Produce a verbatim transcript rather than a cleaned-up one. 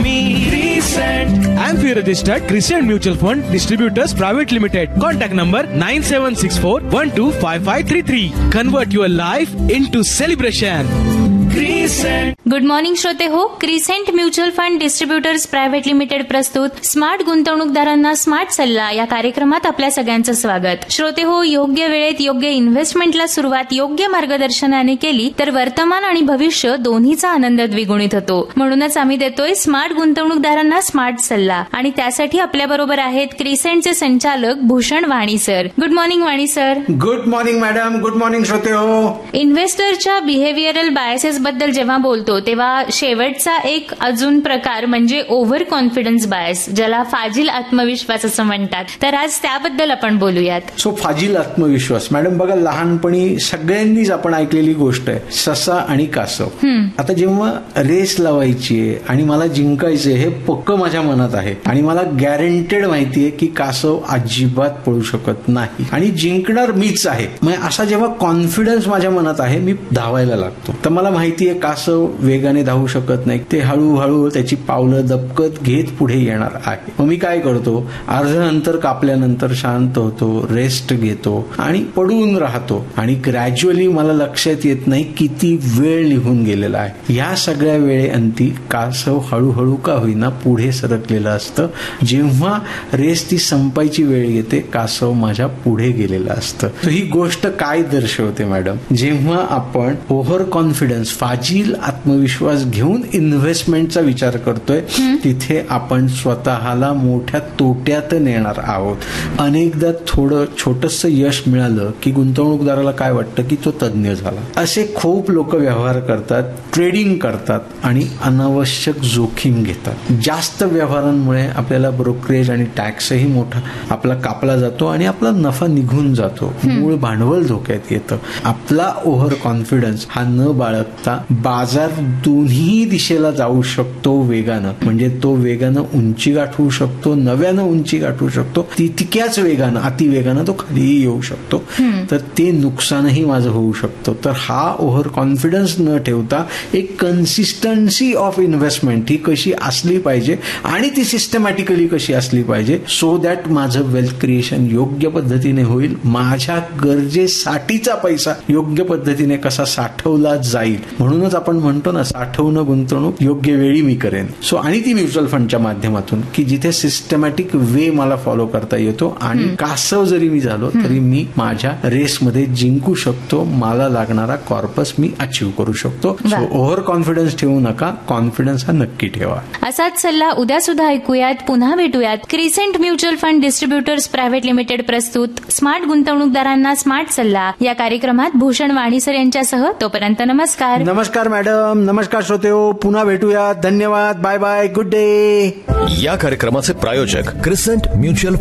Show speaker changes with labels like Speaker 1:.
Speaker 1: आम्ही crescent.
Speaker 2: Amphi registered Crescent Mutual Fund Distributors Private Limited. Contact number nine seven six four one two five five three three. Convert your life into celebration.
Speaker 1: Crescent.
Speaker 3: Good morning श्रोते हो. Crescent mutual fund distributors private limited प्रस्तुत smart गुंतवणूकदारांना smart सल्ला या कार्यक्रमात आपल्या सगळ्यांचं स्वागत. श्रोते हो, योग्य वेळेत योग्य इन्व्हेस्टमेंटला सुरुवात योग्य मार्गदर्शनाने केली तर वर्तमान आणि भविष्य दोन्हीचा आनंद द्विगुणित होतो. म्हणूनच आम्ही देतोय स्मार्ट गुंतवणूकदारांना स्मार्ट सल्ला आणि त्यासाठी आपल्या बरोबर आहेत क्रिसेंटचे संचालक भूषण वाणी सर. गुड मॉर्निंग वाणी sir.
Speaker 4: Good morning madam. Good morning श्रोते हो.
Speaker 3: इन्व्हेस्टरच्या बिहेव्हिअरल बायसेस बद्दल जेव्हा बोलतो तेव्हा शेवटचा एक अजून प्रकार म्हणजे ओव्हर कॉन्फिडन्स बायस, ज्याला फाजील आत्मविश्वास असं म्हणतात. तर आज त्याबद्दल आपण बोलूयात.
Speaker 4: सो फाजील आत्मविश्वास मॅडम बघा, लहानपणी सगळ्यांनीच आपण ऐकलेली गोष्ट आहे, ससा आणि कासव. आता जेव्हा रेस लावायची आहे आणि मला जिंकायचे हे पक्क माझ्या मनात आहे आणि मला गॅरंटेड माहितीये की कासव अजिबात पळू शकत नाही आणि जिंकणार मीच आहे. मग असा जेव्हा कॉन्फिडन्स माझ्या मनात आहे मी धावायला लागतो. तर मला माहितीये कासव वेगाने धावू शकत नाही, ते हळूहळू त्याची पावलं दबकत घेत पुढे येणार आहे. मग मी काय करतो, अर्ध अंतर कापल्यानंतर शांत होतो, रेस्ट घेतो आणि पडून राहतो आणि ग्रॅज्युअली मला लक्षात येत नाही किती वेळ निघून गेलेला आहे. या सगळ्या वेळेअंती कासव हळूहळू का होईना पुढे सरकलेलं असतं. जेव्हा रेस ती संपायची वेळ येते कासव माझ्या पुढे गेलेलं असतं. तर ही गोष्ट काय दर्शवते मॅडम, जेव्हा आपण ओव्हर कॉन्फिडन्स फाजील आत्मविश्वास घेऊन इन्व्हेस्टमेंटचा विचार करतोय तिथे आपण स्वतःला मोठ्या तोट्यात नेणार आहोत. अनेकदा थोडं छोटस यश मिळालं की गुंतवणूकदाराला काय वाटतं की तो तज्ञ झाला. असे खूप लोक व्यवहार करतात, ट्रेडिंग करतात आणि अनावश्यक जोखीम घेतात. जास्त व्यवहारांमुळे आपल्याला ब्रोकरेज आणि टॅक्सही मोठा आपला कापला जातो आणि आपला नफा निघून जातो. मूळ भांडवल धोक्यात येतं. आपला ओव्हर कॉन्फिडन्स हा न बाळगता बाजार दोन्ही दिशेला जाऊ शकतो वेगानं, म्हणजे तो वेगानं उंची गाठवू शकतो, नव्यानं उंची गाठवू शकतो, तितक्याच वेगानं अतिवेगानं तो खाली येऊ शकतो. तर ते नुकसानही माझं होऊ शकतं. तर हा ओव्हर कॉन्फिडन्स न ठेवता एक कन्सिस्टन्सी ऑफ इन्व्हेस्टमेंट ही कशी असली पाहिजे आणि ती सिस्टमॅटिकली कशी असली पाहिजे सो दॅट माझं वेल्थ क्रिएशन योग्य पद्धतीने होईल, माझ्या गरजेसाठीचा पैसा योग्य पद्धतीने कसा साठवला जाईल. म्हणूनच आपण म्हणतो ना, साठवणं गुंतवणूक योग्य वेळी मी करेन. सो आणि ती म्युच्युअल फंडच्या माध्यमातून की जिथे सिस्टमॅटिक वे मला फॉलो करता येतो आणि कासव जरी मी झालो तरी मी माझ्या रेसमध्ये जिंकू शकतो. मला लागणारा कॉर्पस मी अचीव्ह करू शकतो. सो ओव्हर कॉन्फिडन्स ठेवू नका, कॉन्फिडन्स हा नक्की ठेवा.
Speaker 3: असाच सल्ला उद्या सुद्धा ऐकूयात. पुन्हा भेटूयात. Crescent mutual fund distributors private limited प्रस्तुत स्मार्ट गुंतवणूकदारांना स्मार्ट सल्ला या कार्यक्रमात भूषण वाणी सर यांच्यासह. तोपर्यंत नमस्कार.
Speaker 4: नमस्कार मॅडम. नमस्कार श्रोते हो. पुन्हा भेटूया. धन्यवाद. Bye bye. Good day.
Speaker 5: या कार्यक्रमाचे प्रायोजक क्रिसेंट म्युच्युअल